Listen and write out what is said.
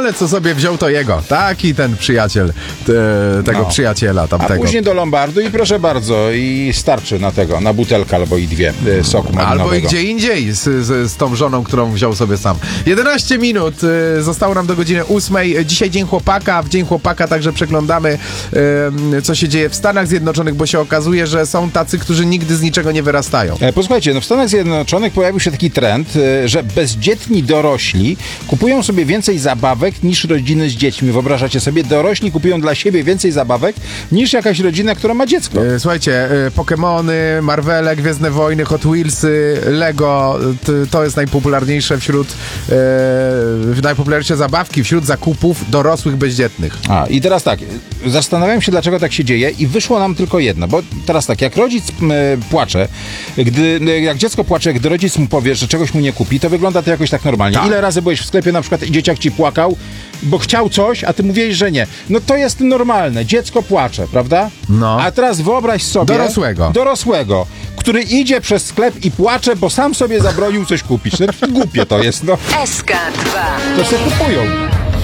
kupione, co sobie wziął, to jego. Taki ten przyjaciel tego przyjaciela tamtego. A później do Lombardu i proszę bardzo, i starczy na butelkę albo i dwie soku malinowego. Albo i gdzie indziej z tą żoną, którą wziął sobie sam. 11 minut zostało nam do godziny 8. Dzisiaj Dzień Chłopaka. W Dzień Chłopaka także przeglądamy, co się dzieje w Stanach Zjednoczonych, bo się okazuje, że są tacy, którzy nigdy z niczego nie wyrastają. Posłuchajcie, w Stanach Zjednoczonych pojawił się taki trend, że bezdzietni dorośli kupują sobie więcej zabawek niż rodziny z dziećmi. Wyobrażacie sobie? Dorośli kupują dla siebie więcej zabawek niż jakaś rodzina, która ma dziecko. Słuchajcie, Pokemony, Marvele, Gwiezdne Wojny, Hot Wheelsy, Lego, to jest najpopularniejsze najpopularniejsze zabawki wśród zakupów dorosłych bezdzietnych. I teraz tak, zastanawiam się, dlaczego tak się dzieje i wyszło nam tylko jedno, bo teraz tak, jak rodzic płacze, jak dziecko płacze, gdy rodzic mu powie, że czegoś mu nie kupi, to wygląda to jakoś tak normalnie. Tak. Ile razy byłeś w sklepie na przykład i dzieciak ci płakał, bo chciał coś, a ty mówiłeś, że nie. No to jest normalne, dziecko płacze, prawda? No. A teraz wyobraź sobie dorosłego, który idzie przez sklep i płacze, bo sam sobie zabronił coś kupić. No głupie to jest, no. SK2. To sobie kupują.